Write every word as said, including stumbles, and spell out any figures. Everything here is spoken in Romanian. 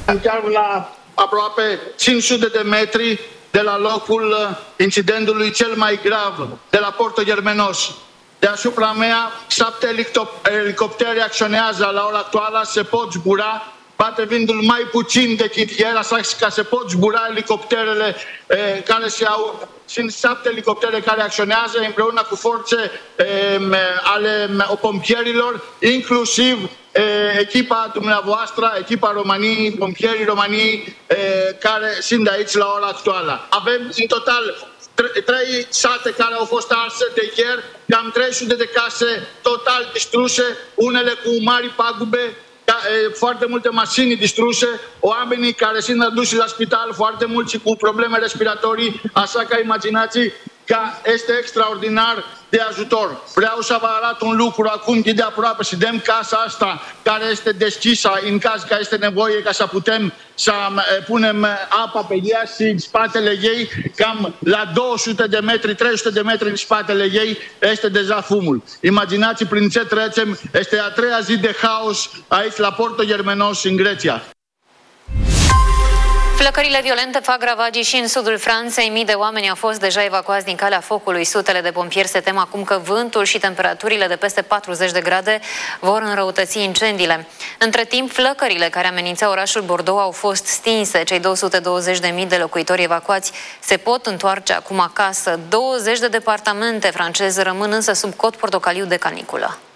Chiar la aproape cinci sute de metri de la locul incidentului cel mai grav, de la Porto Germenos. Deasupra mea, șapte elicoptere acționează la ora actuală, se pot zbura, bate vântul mai puțin decât ieri, așa ca se pot zbura elicopterele eh, care se au. Sunt șapte elicoptere care acționează împreună cu forțe eh, ale pompierilor, inclusiv eh, echipa dumneavoastră, echipa României, pompierii României eh, care sunt aici la ora actuală. Avem în total trei sate care au fost arse de ieri, cam trei sute de case total distruse, unele cu mari pagube, foarte multe mașini distruse, oamenii care sunt aduși la spital, foarte mulți cu probleme respiratorii, așa că imaginați că este extraordinar de ajutor. Vreau să vă arăt un lucru acum de aproape, să dăm casa asta care este deschisă în caz că este nevoie ca să putem să punem apa pe ea și în spatele ei, cam la două sute de metri, trei sute de metri în spatele ei este deja fumul. Imaginați prin ce trecem, este a treia zi de haos aici la Porto Germenos în Grecia. Flăcările violente fac ravagii și în sudul Franței. Mii de oameni au fost deja evacuați din calea focului. Sutele de pompieri se tem acum că vântul și temperaturile de peste patruzeci de grade vor înrăutăți incendiile. Între timp, flăcările care amenințau orașul Bordeaux au fost stinse. Cei două sute douăzeci de mii de locuitori evacuați se pot întoarce acum acasă. douăzeci de departamente franceze rămân însă sub cod portocaliu de caniculă.